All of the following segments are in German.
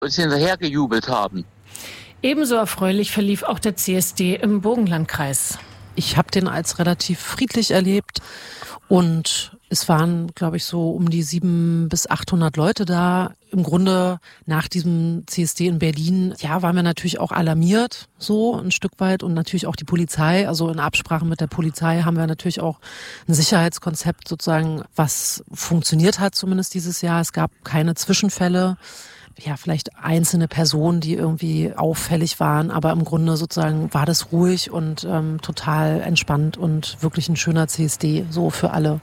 uns hinterhergejubelt haben. Ebenso erfreulich verlief auch der CSD im Burgenlandkreis. Ich habe den als relativ friedlich erlebt und es waren, glaube ich, so um die 700 bis 800 Leute da. Im Grunde nach diesem CSD in Berlin, ja, waren wir natürlich auch alarmiert, so ein Stück weit, und natürlich auch die Polizei. Also in Absprache mit der Polizei haben wir natürlich auch ein Sicherheitskonzept sozusagen, was funktioniert hat zumindest dieses Jahr. Es gab keine Zwischenfälle. Ja, vielleicht einzelne Personen, die irgendwie auffällig waren, aber im Grunde sozusagen war das ruhig und total entspannt und wirklich ein schöner CSD, so für alle.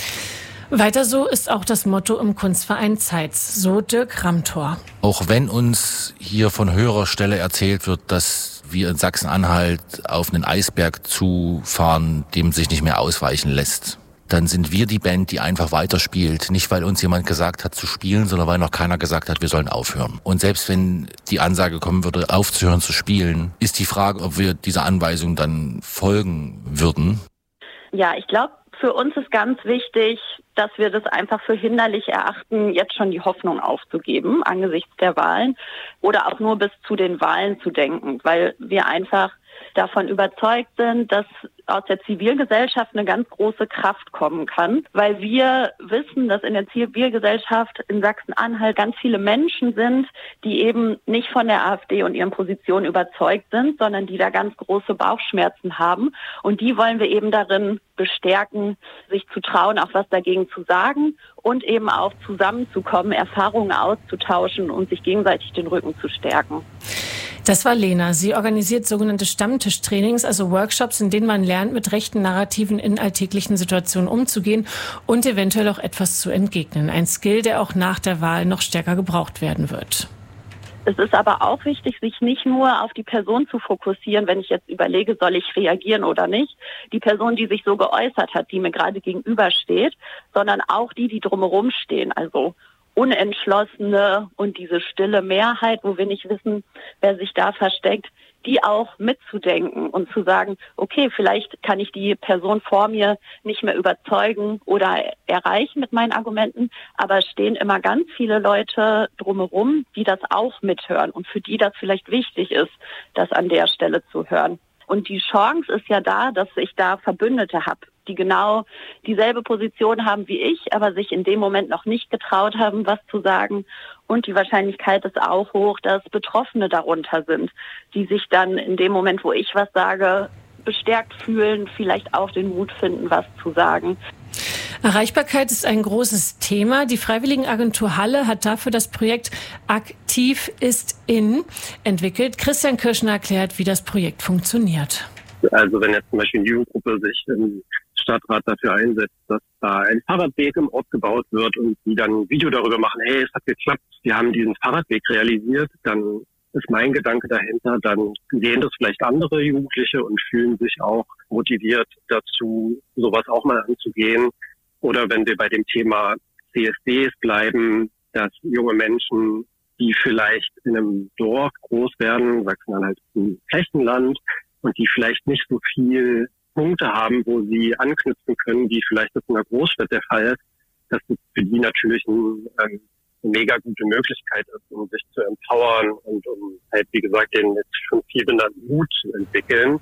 Weiter so ist auch das Motto im Kunstverein Zeitz, so Dirk Ramtor. Auch wenn uns hier von höherer Stelle erzählt wird, dass wir in Sachsen-Anhalt auf einen Eisberg zufahren, dem sich nicht mehr ausweichen lässt, dann sind wir die Band, die einfach weiterspielt. Nicht, weil uns jemand gesagt hat zu spielen, sondern weil noch keiner gesagt hat, wir sollen aufhören. Und selbst wenn die Ansage kommen würde, aufzuhören zu spielen, ist die Frage, ob wir dieser Anweisung dann folgen würden. Ja, ich glaube, für uns ist ganz wichtig, dass wir das einfach für hinderlich erachten, jetzt schon die Hoffnung aufzugeben angesichts der Wahlen oder auch nur bis zu den Wahlen zu denken, weil wir einfach davon überzeugt sind, dass aus der Zivilgesellschaft eine ganz große Kraft kommen kann, weil wir wissen, dass in der Zivilgesellschaft in Sachsen-Anhalt ganz viele Menschen sind, die eben nicht von der AfD und ihren Positionen überzeugt sind, sondern die da ganz große Bauchschmerzen haben. Und die wollen wir eben darin bestärken, sich zu trauen, auch was dagegen zu sagen und eben auch zusammenzukommen, Erfahrungen auszutauschen und sich gegenseitig den Rücken zu stärken. Das war Lena. Sie organisiert sogenannte Stammtischtrainings, also Workshops, in denen man lernt, mit rechten Narrativen in alltäglichen Situationen umzugehen und eventuell auch etwas zu entgegnen. Ein Skill, der auch nach der Wahl noch stärker gebraucht werden wird. Es ist aber auch wichtig, sich nicht nur auf die Person zu fokussieren, wenn ich jetzt überlege, soll ich reagieren oder nicht. Die Person, die sich so geäußert hat, die mir gerade gegenübersteht, sondern auch die drumherum stehen, also Unentschlossene und diese stille Mehrheit, wo wir nicht wissen, wer sich da versteckt, die auch mitzudenken und zu sagen, okay, vielleicht kann ich die Person vor mir nicht mehr überzeugen oder erreichen mit meinen Argumenten, aber es stehen immer ganz viele Leute drumherum, die das auch mithören und für die das vielleicht wichtig ist, das an der Stelle zu hören. Und die Chance ist ja da, dass ich da Verbündete habe, die genau dieselbe Position haben wie ich, aber sich in dem Moment noch nicht getraut haben, was zu sagen. Und die Wahrscheinlichkeit ist auch hoch, dass Betroffene darunter sind, die sich dann in dem Moment, wo ich was sage, bestärkt fühlen, vielleicht auch den Mut finden, was zu sagen. Erreichbarkeit ist ein großes Thema. Die Freiwilligenagentur Halle hat dafür das Projekt Aktiv ist in entwickelt. Christian Kirschner erklärt, wie das Projekt funktioniert. Also wenn jetzt zum Beispiel eine Jugendgruppe sich im Stadtrat dafür einsetzt, dass da ein Fahrradweg im Ort gebaut wird und die dann ein Video darüber machen, hey, es hat geklappt, wir haben diesen Fahrradweg realisiert, dann ist mein Gedanke dahinter, dann sehen das vielleicht andere Jugendliche und fühlen sich auch motiviert dazu, sowas auch mal anzugehen. Oder wenn wir bei dem Thema CSDs bleiben, dass junge Menschen, die vielleicht in einem Dorf groß werden, Sachsen-Anhalt ist ein Flächenland, und die vielleicht nicht so viel Punkte haben, wo sie anknüpfen können, wie vielleicht das in einer Großstadt der Fall ist, dass das für die natürlich eine mega gute Möglichkeit ist, um sich zu empowern und um halt, wie gesagt, den jetzt schon viel benannten Mut zu entwickeln.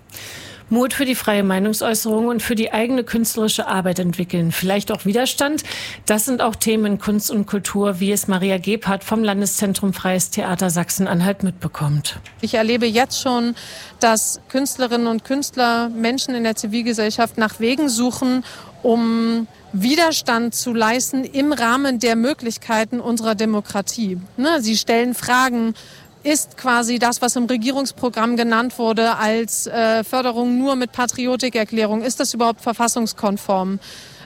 Mut für die freie Meinungsäußerung und für die eigene künstlerische Arbeit entwickeln. Vielleicht auch Widerstand. Das sind auch Themen in Kunst und Kultur, wie es Maria Gebhardt vom Landeszentrum Freies Theater Sachsen-Anhalt mitbekommt. Ich erlebe jetzt schon, dass Künstlerinnen und Künstler, Menschen in der Zivilgesellschaft nach Wegen suchen, um Widerstand zu leisten im Rahmen der Möglichkeiten unserer Demokratie. Sie stellen Fragen. Ist quasi das, was im Regierungsprogramm genannt wurde, als Förderung nur mit Patriotikerklärung, ist das überhaupt verfassungskonform?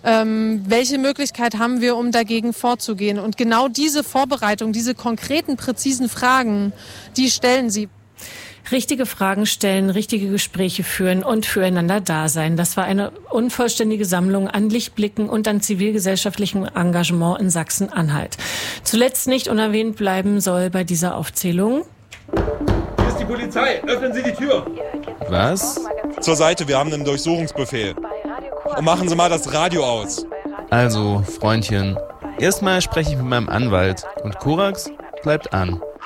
Welche Möglichkeit haben wir, um dagegen vorzugehen? Und genau diese Vorbereitung, diese konkreten, präzisen Fragen, die stellen sie. Richtige Fragen stellen, richtige Gespräche führen und füreinander da sein. Das war eine unvollständige Sammlung an Lichtblicken und an zivilgesellschaftlichem Engagement in Sachsen-Anhalt. Zuletzt nicht unerwähnt bleiben soll bei dieser Aufzählung: Hier ist die Polizei, öffnen Sie die Tür. Was? Zur Seite, wir haben einen Durchsuchungsbefehl. Und machen Sie mal das Radio aus. Also, Freundchen, erstmal spreche ich mit meinem Anwalt und Korax bleibt an.